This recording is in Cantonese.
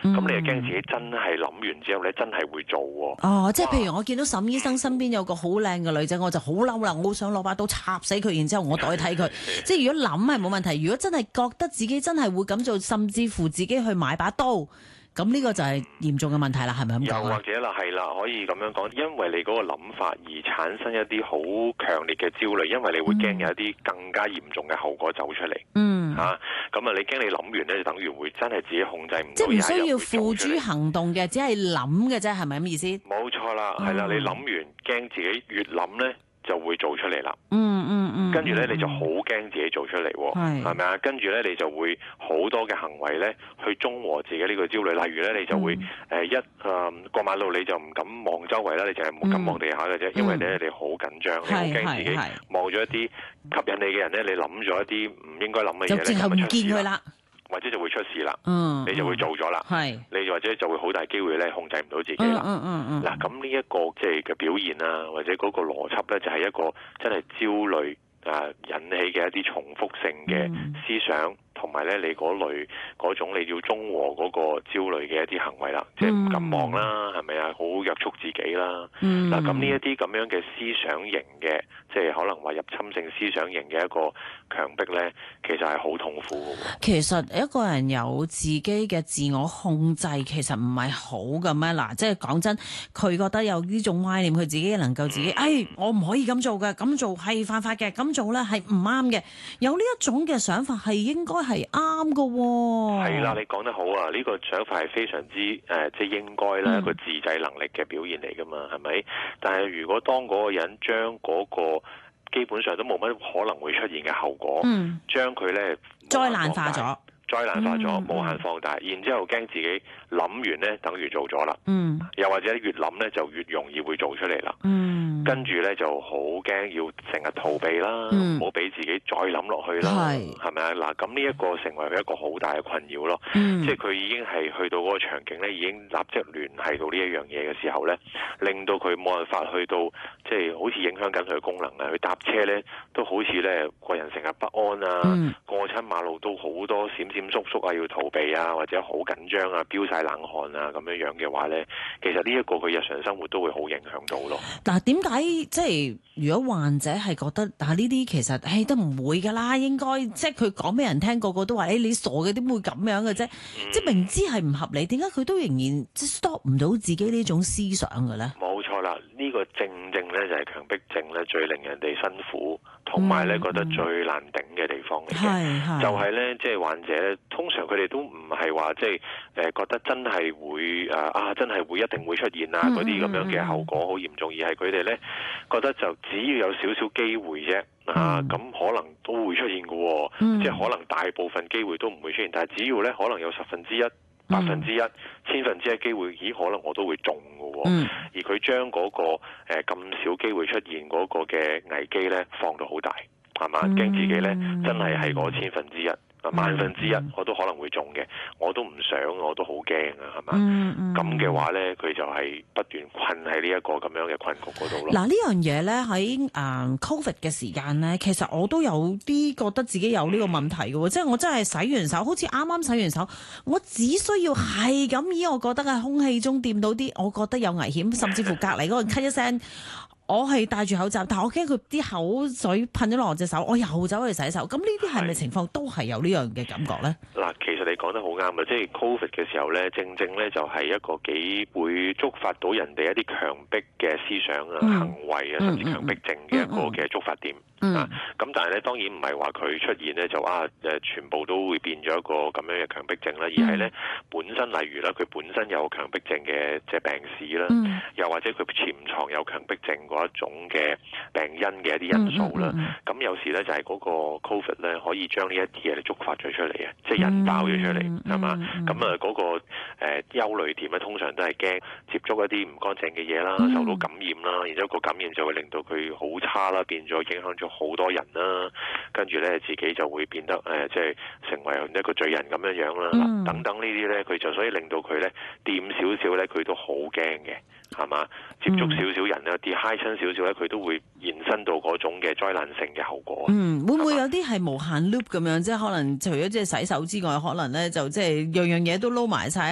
咁你又驚自己真係諗完之後咧，真係會做喎。 哦，即係譬如我見到沈醫生身邊有個好靚嘅女仔，我就好嬲啦，我好想攞把刀插死佢，然之後我代替佢。即係如果諗係冇問題，如果真係覺得自己真係會咁做，甚至乎自己去買把刀。咁呢個就係嚴重嘅問題啦，係咪咁講？ 又或者啦，係啦，可以咁樣講，因為你嗰個諗法而產生一啲好強烈嘅焦慮，因為你會驚有一啲更加嚴重嘅後果走出嚟。咁你驚你諗完咧，就等於會真係自己控制唔到， 即係唔需要付諸行動嘅，只係諗嘅啫，係咪咁意思？ 冇錯啦，係啦，你諗完驚自己越諗咧，就會做出嚟啦。跟住咧，你就好驚自己做出嚟喎，係咪啊？跟住咧，你就會好多嘅行為咧，去中和自己呢個焦慮。例如咧，你就會過馬路你就唔敢望周圍啦，你淨係唔敢望地下嘅啫，因為咧你好緊張，你好驚自己望咗一啲吸引你嘅人咧，你諗咗一啲唔應該諗嘅嘢咧， 就淨係唔見佢啦。 或者就會出事啦，你就會做咗啦，你或者就會好大機會咧控制唔到自己啦。嗱，咁呢一個即係嘅表現啊，或者嗰個邏輯咧，就係一個真係焦慮引起嘅一啲重複性嘅思想，同埋咧你嗰種你要中和嗰個焦慮嘅一啲行為啦，即係唔敢望啦，係咪啊？好約束自己啦。嗱，咁呢一啲咁樣嘅思想型嘅，即係可能話入侵性思想型嘅一個強迫咧，其實係好痛苦嘅。 其實一個人有自己嘅自我控制，其實唔係好嘅咩？嗱，即係講真，佢覺得有呢種歪念，佢自己能夠自己，我唔可以咁做嘅，咁做係犯法嘅，咁做咧係唔啱嘅。有呢一種嘅想法係應該係啱嘅。 係啦，你講得好啊！呢個想法係非常之即係應該啦，一個自制能力嘅表現嚟噶嘛，係咪？但係如果當嗰個人將嗰個基本上都冇乜可能會出現嘅後果，將佢咧災難化咗， 無限放大，然之後驚自己諗完咧，等於做咗啦。又或者越諗咧，就越容易會做出嚟啦。跟住咧就好驚要成日逃避啦，唔好俾自己再諗落去啦，係咪啊？嗱，咁呢一個成為佢一個好大嘅困擾咯。即係佢已經係去到嗰個場景咧，已經立即聯繫到呢一樣嘢嘅時候咧，令到佢冇辦法去到，即係好似影響緊佢嘅功能啊。佢搭車咧都好似咧個人成日不安啊，過親馬路都好多閃閃縮縮啊，要逃避啊，或者好緊張啊，飆晒冷汗啊，咁樣嘅話咧，其實呢一個佢日常生活都會好影響到咯。 嗱，點解即係如果患者係覺得呢啲其實都唔會㗎啦，應該即係佢講俾人聽，個個都話你傻嘅，點會咁樣嘅啫？即係明知係唔合理，點解佢都仍然即係 stop 唔到自己呢種思想嘅咧？ 冇錯啦，呢個正咧就係強迫症咧最令人哋辛苦，同埋咧覺得最難頂嘅地方嚟嘅，就係咧即係患者咧，通常佢哋都唔係話即係覺得真係會真係會一定會出現啊嗰啲咁樣嘅後果好嚴重，而係佢哋咧覺得就只要有少少機會啫，咁可能都會出現嘅，即係可能大部分機會都唔會出現，但係只要咧可能有1/10、1%、1/1000機會，可能我都會中嘅。而佢將嗰個咁少機會出現嗰個嘅危機咧放到好大，係嘛？驚自己咧真係嗰1/1000、10000%我都可能會中嘅，我都唔想，我都好驚啊，係嘛？咁嘅話咧，佢就係不斷困喺呢一個咁樣嘅困局嗰度咯。 嗱，呢樣嘢咧喺COVID 嘅時間咧，其實我都有啲覺得自己有呢個問題嘅喎，即係我真係洗完手，好似啱啱洗完手，我只需要係咁以我覺得喺空氣中掂到啲，我覺得有危險，甚至乎隔離嗰個咳一聲。我係戴住口罩，但我驚佢啲口水噴咗落我隻手，我又走去洗手。咁呢啲係咪情況都係有呢樣嘅感覺咧？嗱， 其實你講得好啱啊！即係 Covid 嘅時候咧，正咧就係一個幾會觸發到人哋一啲強迫嘅思想啊、行為啊，甚至強迫症嘅一個嘅觸發點。咁但係咧，當然唔係話佢出現咧就全部都會變咗一個咁樣嘅強迫症啦，而係咧本身例如啦，佢本身有強迫症嘅即係病史啦，又或者佢潛藏有強迫症嗰一種嘅病因嘅一啲因素啦。咁有時咧就係嗰個 Covid 咧可以將呢一啲嘢觸發咗出嚟嘅，即係引爆咗出嚟，係嘛？咁嗰個憂慮點咧，通常都係驚接觸一啲唔乾淨嘅嘢啦，受到感染啦，然之後個感染就會令到佢好差啦，變咗影響咗好多人啦，跟住咧自己就會變得即係成為一個罪人咁樣樣啦，等等呢啲咧，佢就所以令到佢咧掂少少咧，佢都好驚嘅，係嘛？接觸少少人咧，啲嗨親少少咧，佢都會延伸到嗰種嘅災難性嘅後果。 會唔會有啲係無限 loop 咁樣？即係可能除咗即係洗手之外，可能咧就即係樣樣嘢都撈埋晒。